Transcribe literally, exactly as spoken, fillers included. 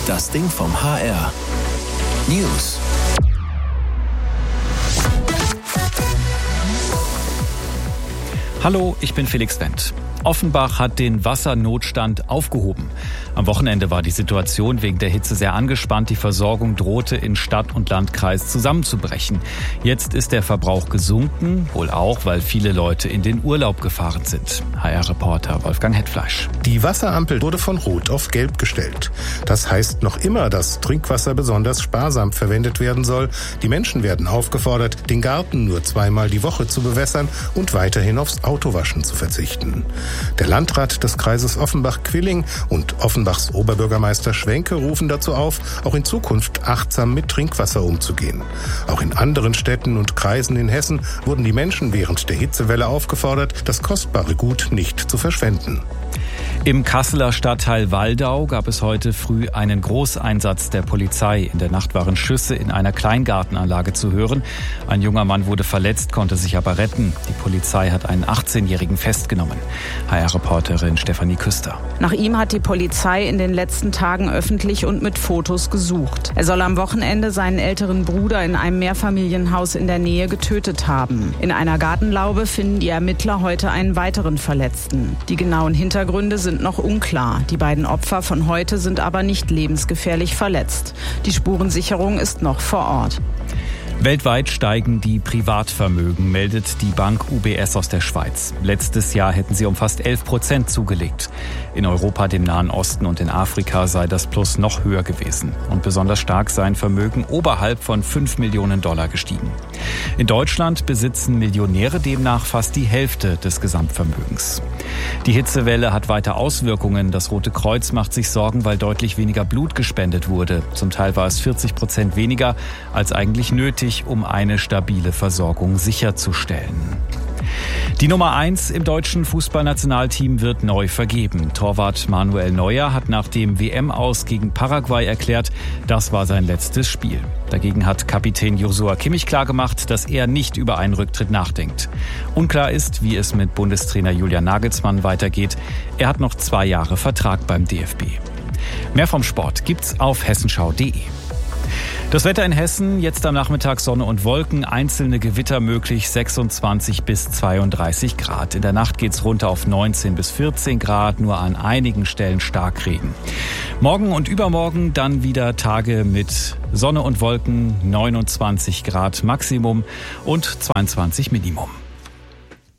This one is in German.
Das Ding vom H R. News. Hallo, ich bin Felix Wendt. Offenbach hat den Wassernotstand aufgehoben. Am Wochenende war die Situation wegen der Hitze sehr angespannt. Die Versorgung drohte in Stadt und Landkreis zusammenzubrechen. Jetzt ist der Verbrauch gesunken, wohl auch, weil viele Leute in den Urlaub gefahren sind. H R-Reporter Wolfgang Hetfleisch. Die Wasserampel wurde von Rot auf Gelb gestellt. Das heißt noch immer, dass Trinkwasser besonders sparsam verwendet werden soll. Die Menschen werden aufgefordert, den Garten nur zweimal die Woche zu bewässern und weiterhin aufs Autowaschen zu verzichten. Der Landrat des Kreises Offenbach-Quilling und Offenbachs Oberbürgermeister Schwenke rufen dazu auf, auch in Zukunft achtsam mit Trinkwasser umzugehen. Auch in anderen Städten und Kreisen in Hessen wurden die Menschen während der Hitzewelle aufgefordert, das kostbare Gut nicht zu verschwenden. Im Kasseler Stadtteil Waldau gab es heute früh einen Großeinsatz der Polizei. In der Nacht waren Schüsse in einer Kleingartenanlage zu hören. Ein junger Mann wurde verletzt, konnte sich aber retten. Die Polizei hat einen achtzehnjährigen festgenommen. H R-Reporterin Stefanie Küster. Nach ihm hat die Polizei in den letzten Tagen öffentlich und mit Fotos gesucht. Er soll am Wochenende seinen älteren Bruder in einem Mehrfamilienhaus in der Nähe getötet haben. In einer Gartenlaube finden die Ermittler heute einen weiteren Verletzten. Die genauen Hintergründe sind noch unklar. Die beiden Opfer von heute sind aber nicht lebensgefährlich verletzt. Die Spurensicherung ist noch vor Ort. Weltweit steigen die Privatvermögen, meldet die Bank U B S aus der Schweiz. Letztes Jahr hätten sie um fast elf Prozent zugelegt. In Europa, dem Nahen Osten und in Afrika sei das Plus noch höher gewesen. Und besonders stark seien Vermögen oberhalb von fünf Millionen Dollar gestiegen. In Deutschland besitzen Millionäre demnach fast die Hälfte des Gesamtvermögens. Die Hitzewelle hat weiter Auswirkungen. Das Rote Kreuz macht sich Sorgen, weil deutlich weniger Blut gespendet wurde. Zum Teil war es vierzig Prozent weniger als eigentlich nötig, um eine stabile Versorgung sicherzustellen. Die Nummer eins im deutschen Fußballnationalteam wird neu vergeben. Torwart Manuel Neuer hat nach dem W M-Aus gegen Paraguay erklärt, das war sein letztes Spiel. Dagegen hat Kapitän Joshua Kimmich klargemacht, dass er nicht über einen Rücktritt nachdenkt. Unklar ist, wie es mit Bundestrainer Julian Nagelsmann weitergeht. Er hat noch zwei Jahre Vertrag beim D F B. Mehr vom Sport gibt's auf hessenschau punkt de. Das Wetter in Hessen, jetzt am Nachmittag Sonne und Wolken, einzelne Gewitter möglich, sechsundzwanzig bis zweiunddreißig Grad. In der Nacht geht's runter auf neunzehn bis vierzehn Grad, nur an einigen Stellen Starkregen. Morgen und übermorgen dann wieder Tage mit Sonne und Wolken, neunundzwanzig Grad Maximum und zweiundzwanzig Minimum.